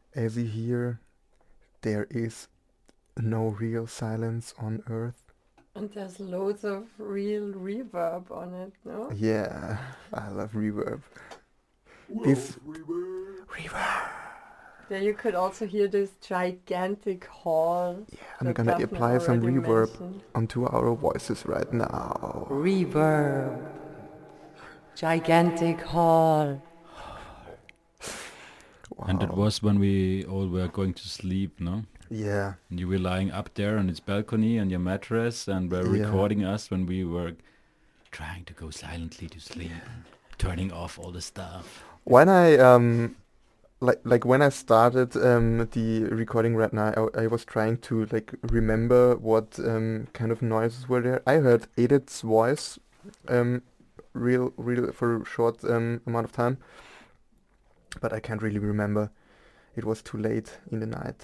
As you hear, there is no real silence on Earth. And there's loads of real reverb on it, no? Yeah, I love reverb. Love This reverb. reverb. There you could also hear this gigantic hall Yeah, I'm that gonna Daphne apply some already reverb mentioned. onto our voices right now. Reverb. Gigantic hall. And it Wow. was when we all were going to sleep, no? Yeah, And you were lying up there on its balcony on your mattress and were yeah. recording us when we were trying to go silently to sleep and turning off all the stuff. When I like when I started the recording right now, I was trying to like remember what kind of noises were there. I heard Edith's voice, um, real for a short amount of time, but I can't really remember. It was too late in the night.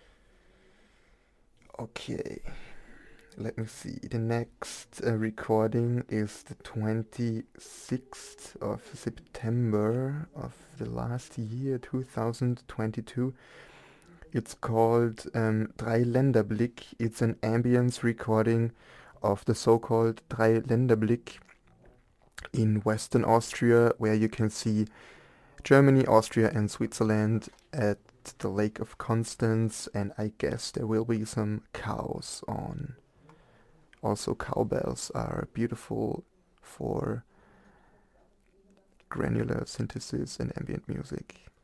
Okay, let me see. The next recording is the 26th of September of the last year, 2022. It's called Dreiländerblick. It's an ambience recording of the so-called Dreiländerblick in Western Austria, where you can see Germany, Austria, and Switzerland at the Lake of Constance, and I guess there will be some cows on. Also, cowbells are beautiful for granular synthesis and ambient music.